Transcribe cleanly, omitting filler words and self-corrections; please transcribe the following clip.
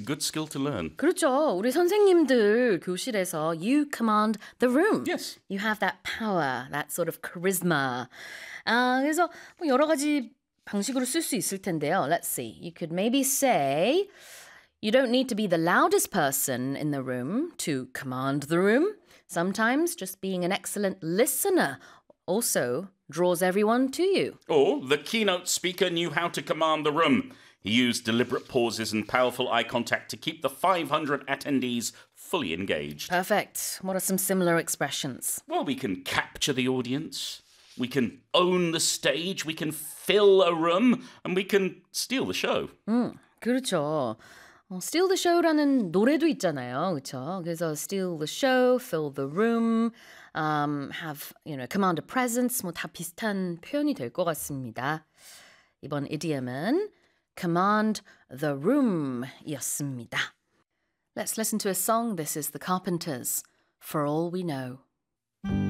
good skill to learn. 그렇죠. 우리 선생님들 교실에서 you command the room. Yes. You have that power, that sort of charisma. 그래서 뭐 여러 가지 방식으로 쓸 수 있을 텐데요. Let's see. You could maybe say you don't need to be the loudest person in the room to command the room. Sometimes just being an excellent listener also draws everyone to you. Or the keynote speaker knew how to command the room. He used deliberate pauses and powerful eye contact to keep the 500 attendees fully engaged. Perfect. What are some similar expressions? Well, we can capture the audience, we can own the stage, we can fill a room, and we can steal the show. 그렇죠. Steal the show라는 노래도 있잖아요. 그렇죠? 그래서 steal the show, fill the room, have, command a presence 뭐 다 비슷한 표현이 될 것 같습니다. 이번 idiom은 command the room이었습니다. Let's listen to a song. This is The Carpenters, For All We Know.